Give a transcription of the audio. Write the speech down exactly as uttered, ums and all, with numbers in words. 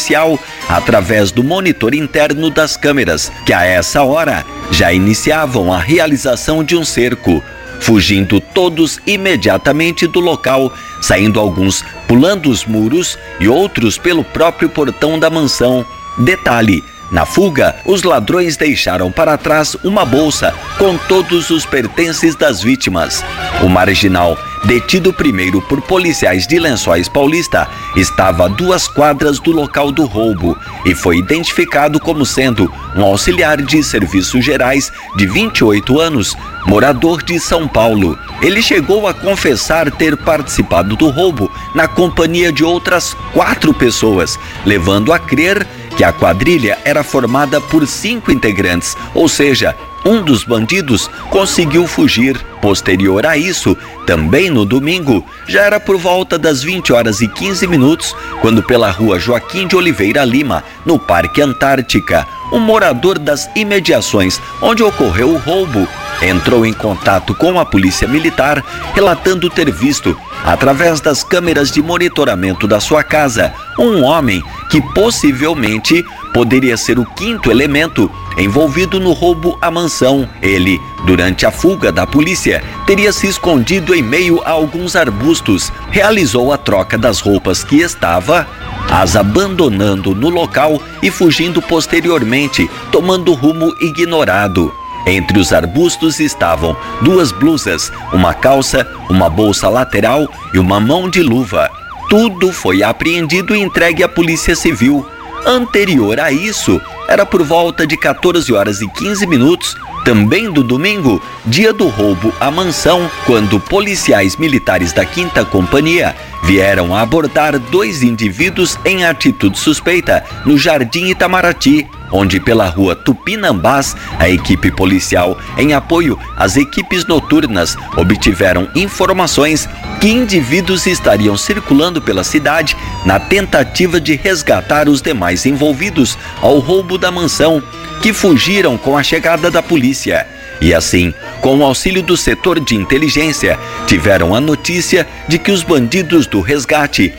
policial através do monitor interno das câmeras, que a essa hora já iniciavam a realização de um cerco, fugindo todos imediatamente do local, saindo alguns pulando os muros e outros pelo próprio portão da mansão. Detalhe: na fuga, os ladrões deixaram para trás uma bolsa com todos os pertences das vítimas. O marginal, detido primeiro por policiais de Lençóis Paulista, estava a duas quadras do local do roubo e foi identificado como sendo um auxiliar de serviços gerais de vinte e oito anos, morador de São Paulo. Ele chegou a confessar ter participado do roubo na companhia de outras quatro pessoas, levando a crer que a quadrilha era formada por cinco integrantes, ou seja, um dos bandidos conseguiu fugir. Posterior a isso, também no domingo, já era por volta das vinte horas e quinze minutos, quando pela rua Joaquim de Oliveira Lima, no Parque Antártica, um morador das imediações onde ocorreu o roubo entrou em contato com a polícia militar, relatando ter visto, através das câmeras de monitoramento da sua casa, um homem que possivelmente poderia ser o quinto elemento envolvido no roubo à mansão. Ele, durante a fuga da polícia, teria se escondido em meio a alguns arbustos, realizou a troca das roupas que estava, as abandonando no local e fugindo posteriormente, tomando rumo ignorado. Entre os arbustos estavam duas blusas, uma calça, uma bolsa lateral e uma mão de luva. Tudo foi apreendido e entregue à Polícia Civil. Anterior a isso, era por volta de quatorze horas e quinze minutos, também do domingo, dia do roubo à mansão, quando policiais militares da quinta Companhia vieram a abordar dois indivíduos em atitude suspeita no Jardim Itamaraty, onde pela rua Tupinambás, a equipe policial, em apoio às equipes noturnas, obtiveram informações que indivíduos estariam circulando pela cidade na tentativa de resgatar os demais envolvidos ao roubo da mansão, que fugiram com a chegada da polícia. E assim, com o auxílio do setor de inteligência, tiveram a notícia de que os bandidos do resgate